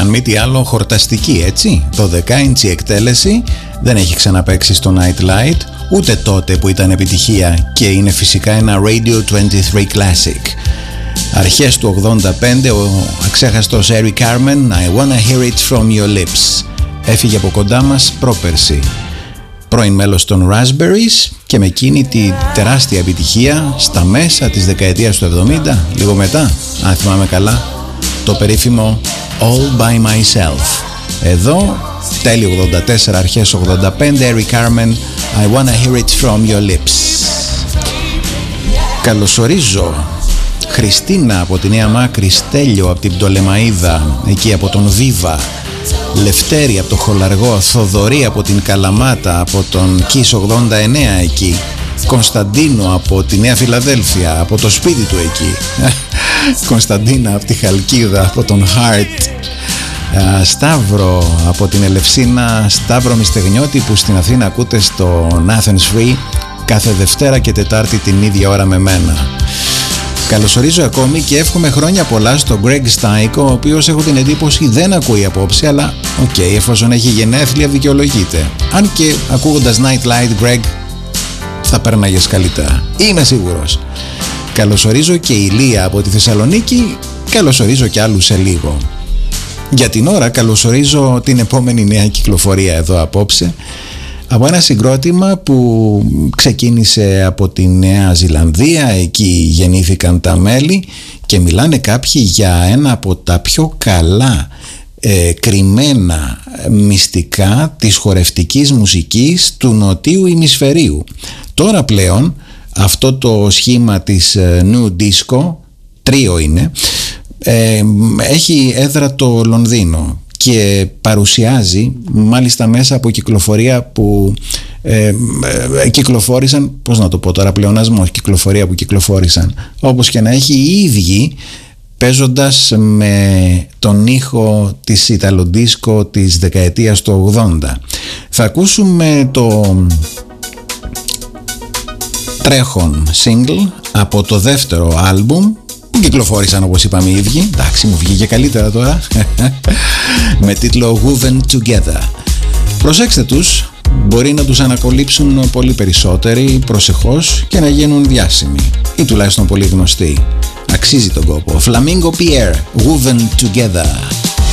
αν μη τι άλλο χορταστική, έτσι. 12-inch εκτέλεση, δεν έχει ξαναπαίξει στο Nightlight, ούτε τότε που ήταν επιτυχία και είναι φυσικά ένα Radio 23 Classic. Αρχές του 85 ο αξέχαστος Eric Carmen, I Wanna Hear It From Your Lips, έφυγε από κοντά μας πρόπερση. Πρώην μέλος των Raspberries και με εκείνη τη τεράστια επιτυχία στα μέσα της δεκαετίας του 70, λίγο μετά, αν θυμάμαι καλά, το περίφημο All By Myself. Εδώ, τέλη 84, αρχές 85, Eric Carmen, I Wanna Hear It From Your Lips. Καλωσορίζω Χριστίνα από τη Νέα Μάκρη, Στέλιο από την Πτολεμαΐδα, εκεί από τον Βίβα, Λευτέρη από το Χολαργό, Θοδωρή από την Καλαμάτα, από τον Kiss 89 εκεί, Κωνσταντίνο από τη Νέα Φιλαδέλφια, από το σπίτι του εκεί, Κωνσταντίνα από τη Χαλκίδα, από τον Heart, Σταύρο από την Ελευσίνα, Σταύρο Μιστεγνιώτη που στην Αθήνα ακούτε στο Athens Free κάθε Δευτέρα και Τετάρτη την ίδια ώρα με μένα. Καλωσορίζω ακόμη και εύχομαι χρόνια πολλά στον Greg Στάικο, ο οποίος έχω την εντύπωση δεν ακούει απόψε, αλλά εφόσον έχει γενέθλια δικαιολογείται. Αν και ακούγοντας Nightlight, Greg, θα πέρναγες καλύτερα. Είμαι σίγουρος. Καλωσορίζω και η Λία από τη Θεσσαλονίκη, καλωσορίζω και άλλους σε λίγο. Για την ώρα καλωσορίζω την επόμενη νέα κυκλοφορία εδώ απόψε, από ένα συγκρότημα που ξεκίνησε από τη Νέα Ζηλανδία, εκεί γεννήθηκαν τα μέλη και μιλάνε κάποιοι για ένα από τα πιο καλά κρυμμένα μυστικά της χορευτικής μουσικής του νοτίου ημισφαιρίου. Τώρα πλέον αυτό το σχήμα της New Disco, τρίο είναι, έχει έδρα το Λονδίνο και παρουσιάζει μάλιστα μέσα από κυκλοφορία που κυκλοφόρησαν, πώς να το πω τώρα, πλεονασμός, κυκλοφορία που κυκλοφόρησαν, όπως και να έχει, οι ίδιοι παίζοντας με τον ήχο της Ιταλοντίσκο της δεκαετίας του 80. Θα ακούσουμε το τρέχον single από το δεύτερο άλμπουμ που κυκλοφόρησαν, όπως είπαμε, οι ίδιοι. Εντάξει, μου βγήκε καλύτερα τώρα. Με τίτλο Woven Together. Προσέξτε τους, μπορεί να τους ανακολύψουν πολύ περισσότεροι προσεχώς και να γίνουν διάσημοι ή τουλάχιστον πολύ γνωστοί. Αξίζει τον κόπο. Flamingo Pierre, Woven Together.